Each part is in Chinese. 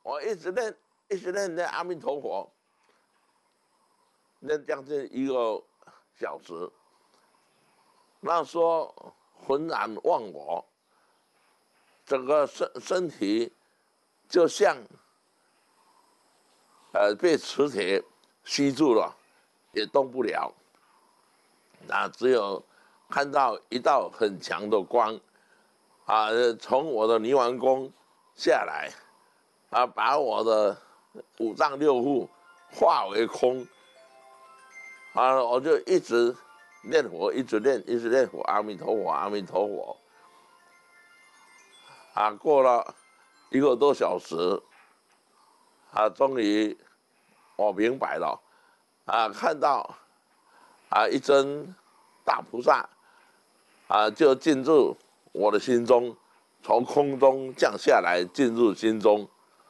我一直练那阿弥陀佛，练将近1个小时。那时候浑然忘我，整个身体就像被磁铁吸住了，也动不了。那只有看到一道很强的光，从我的泥丸宫下来，把我的5脏6腑化为空，我就一直念佛，一直念佛，阿弥陀佛，阿弥陀佛。过了1个多小时，终于我明白了，看到一尊大菩萨，就进入我的心中，从空中降下来进入心中。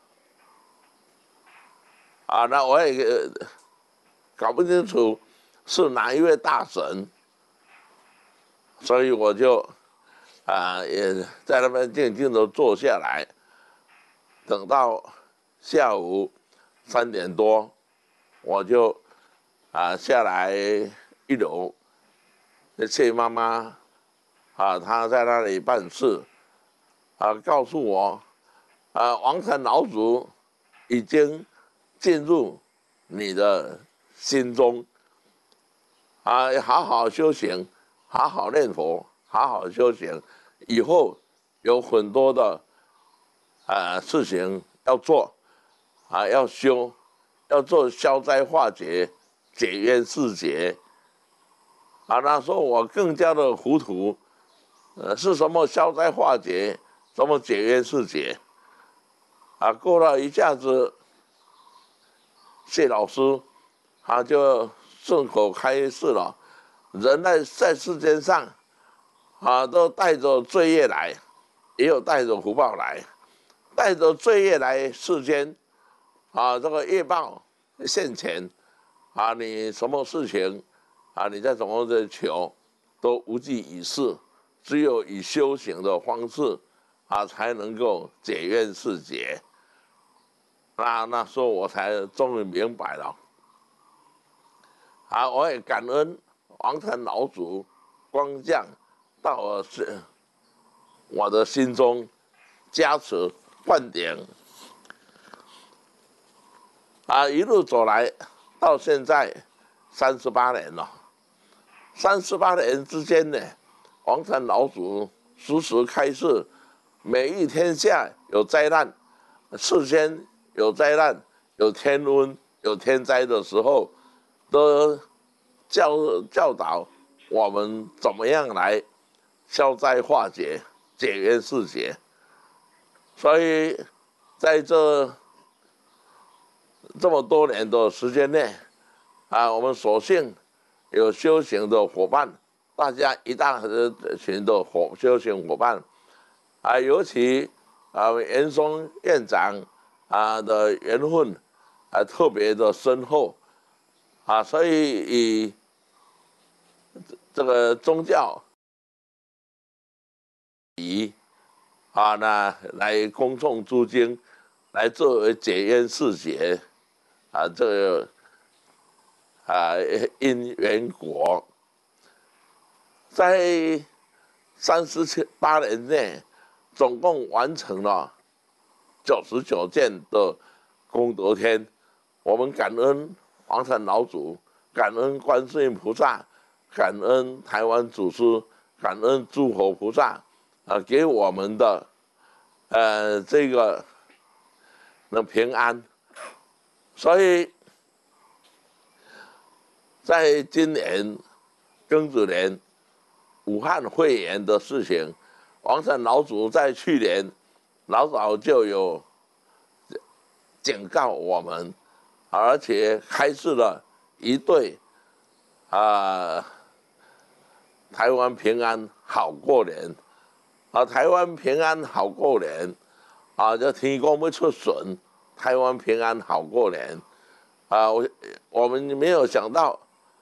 那我也搞不清楚是哪一位大神，所以我就也在那边静静的坐下来，等到下午3点多，我就下来1楼，谢妈妈她在那里办事，告诉我，王禅老祖已经进入你的心中，好好修行，好好念佛，好好修行，以后有很多的事情要做，要修，要做消灾化解、解冤释结。那时候我更加的糊涂，是什么消灾化解，什么解冤释结？过了一下子，谢老师就顺口开示了，人在世间上都带着罪业来，也有带着福报来。带着罪业来世间，这个业报现前，你什么事情，你再怎么的求，都无济于事，只有以修行的方式，才能够解冤释结。那时候我才终于明白了，我也感恩王禅老祖光降到我的心中，加持灌顶，一路走来到现在38年了。38年之间呢，王禅老祖时时开示，每遇天下有灾难，世间有灾难、有天瘟、有天灾的时候，都教导我们怎么样来消灾化解、解冤释结。所以在这么多年的时间内，我们所幸有修行的伙伴，大家一大群的修行伙伴，尤其严嵩院长的缘分特别的深厚，所以以这个宗教那来恭诵诸经，来作为解冤释结，这个因缘果，在38年内，总共完成了99件的功德天。我们感恩王禅老祖，感恩观世音菩萨，感恩台湾祖师，感恩诸佛菩萨，给我们的这个平安。所以在今年庚子年武汉肺炎的事情，王禅老祖在去年老早就有警告我们，而且开示了一对台湾平安好过年，台湾平安好过年，就天公要出巡，台湾平安好过年，我们没有想到